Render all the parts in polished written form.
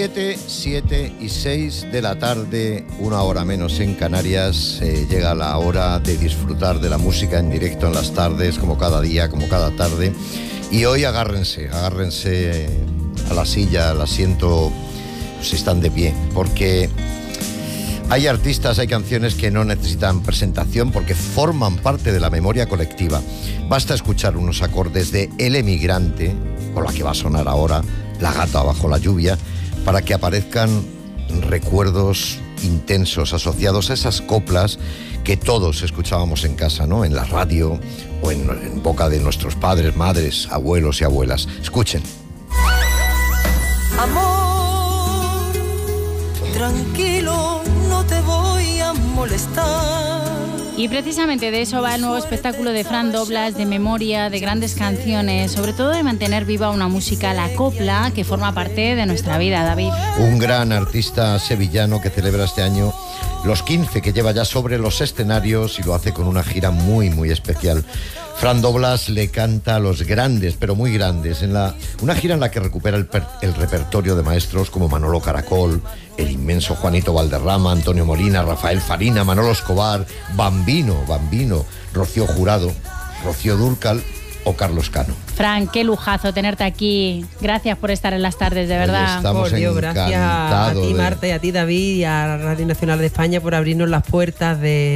7 y 6 de la tarde, una hora menos en Canarias. Llega la hora de disfrutar de la música en directo en las tardes, como cada día, como cada tarde. Y hoy agárrense a la silla, al asiento, si están de pie, porque hay artistas, hay canciones que no necesitan presentación porque forman parte de la memoria colectiva. Basta escuchar unos acordes de El Emigrante, con la que va a sonar ahora, La gata bajo la lluvia, para que aparezcan recuerdos intensos asociados a esas coplas que todos escuchábamos en casa, ¿no? En la radio o en boca de nuestros padres, madres, abuelos y abuelas. Escuchen. Amor, tranquilo, no te voy a molestar. Y precisamente de eso va el nuevo espectáculo de Fran Doblas, de memoria, de grandes canciones, sobre todo de mantener viva una música, la copla, que forma parte de nuestra vida, David. Un gran artista sevillano que celebra este año los 15 que lleva ya sobre los escenarios y lo hace con una gira muy, muy especial. Fran Doblas le canta a los grandes, pero muy grandes, una gira en la que recupera el repertorio de maestros como Manolo Caracol, el inmenso Juanito Valderrama, Antonio Molina, Rafael Farina, Manolo Escobar, Bambino, Rocío Jurado, Rocío Dúrcal o Carlos Cano. Fran, qué lujazo tenerte aquí. Gracias por estar en las tardes, de verdad. Estamos por Dios, gracias a ti, Marta, y a ti, David, y a Radio Nacional de España por abrirnos las puertas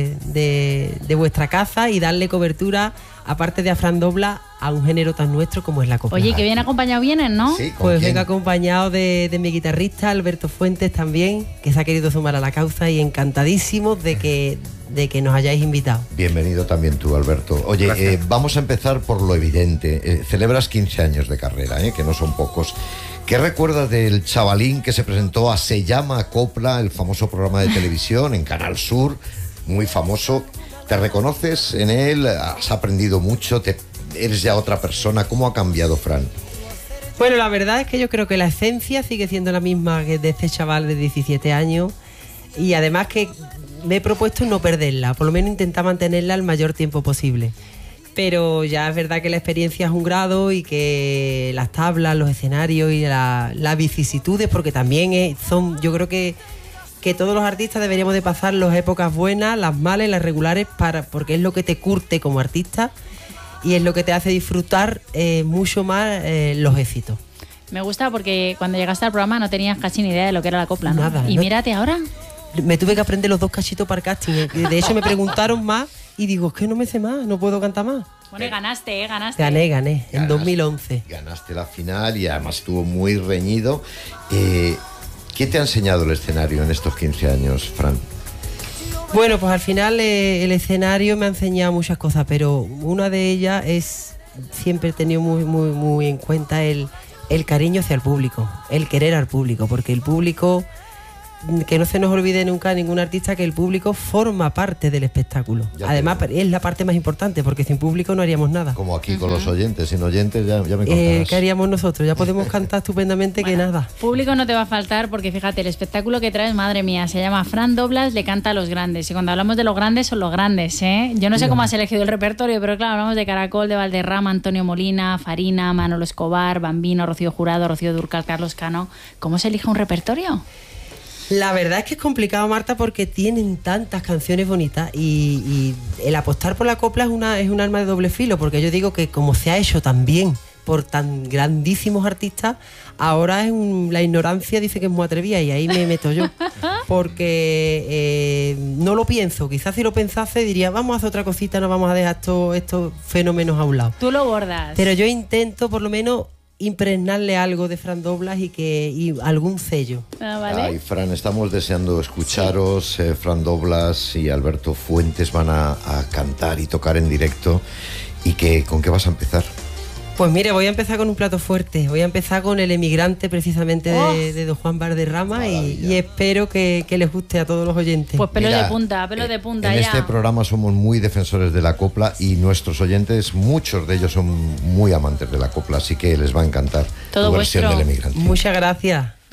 de vuestra casa y darle cobertura, aparte de a Fran Doblas, a un género tan nuestro como es la copla. Oye, que bien acompañado vienen, ¿no? Sí, pues vengo acompañado de mi guitarrista, Alberto Fuentes, también, que se ha querido sumar a la causa y encantadísimos de que nos hayáis invitado. Bienvenido también tú, Alberto. Oye, vamos a empezar por lo evidente. Celebras 15 años de carrera, que no son pocos. ¿Qué recuerdas del chavalín que se presentó a Se llama Copla, el famoso programa de televisión en Canal Sur, muy famoso? ¿Te reconoces en él? ¿Has aprendido mucho? ¿Eres ya otra persona? ¿Cómo ha cambiado, Fran? Bueno, la verdad es que yo creo que la esencia sigue siendo la misma que de este chaval de 17 años y además que me he propuesto no perderla, por lo menos intentar mantenerla el mayor tiempo posible. Pero ya es verdad que la experiencia es un grado y que las tablas, los escenarios y las vicisitudes, porque también son, yo creo que todos los artistas deberíamos de pasar las épocas buenas, las malas y las regulares, porque es lo que te curte como artista y es lo que te hace disfrutar mucho más los éxitos. Me gusta porque cuando llegaste al programa no tenías casi ni idea de lo que era la copla, ¿no? Nada. Y mírate ahora. Me tuve que aprender los 2 cachitos para el casting. De hecho me preguntaron más y digo, es que no me sé más, no puedo cantar más. Bueno, y ganaste. Gané, en 2011. Ganaste la final y además estuvo muy reñido. ¿Qué te ha enseñado el escenario en estos 15 años, Fran? Bueno, pues al final el escenario me ha enseñado muchas cosas, pero una de ellas es, siempre he tenido muy en cuenta el cariño hacia el público, el querer al público, porque el público, que no se nos olvide nunca ningún artista que el público forma parte del espectáculo. Además es la parte más importante, porque sin público no haríamos nada. Como aquí con los oyentes, sin oyentes ya me contarás. ¿Qué haríamos nosotros? Ya podemos cantar estupendamente que nada. Público no te va a faltar porque fíjate, el espectáculo que traes, madre mía, se llama Fran Doblas le canta a los grandes. Y cuando hablamos de los grandes, son los grandes, ¿eh? Yo no sé cómo has elegido el repertorio, pero claro, hablamos de Caracol, de Valderrama, Antonio Molina, Farina, Manolo Escobar, Bambino, Rocío Jurado, Rocío Dúrcal, Carlos Cano. ¿Cómo se elige un repertorio? La verdad es que es complicado, Marta, porque tienen tantas canciones bonitas y el apostar por la copla es un arma de doble filo, porque yo digo que como se ha hecho tan bien por tan grandísimos artistas, ahora la ignorancia dice que es muy atrevida y ahí me meto yo, porque no lo pienso. Quizás si lo pensase diría, vamos a hacer otra cosita, no vamos a dejar estos fenómenos a un lado. Tú lo bordas. Pero yo intento por lo menos impregnarle algo de Fran Doblas y algún sello. ¿Vale? Ay, Fran, estamos deseando escucharos. Sí. Fran Doblas y Alberto Fuentes van a cantar y tocar en directo. ¿Y con qué vas a empezar? Pues mire, voy a empezar con un plato fuerte. Voy a empezar con El Emigrante, precisamente de don Juan Valderrama, y espero que les guste a todos los oyentes. Pues pelo de punta en ya. Este programa somos muy defensores de la copla y nuestros oyentes, muchos de ellos son muy amantes de la copla, así que les va a encantar todo tu versión vuestro. del Emigrante. Muchas gracias.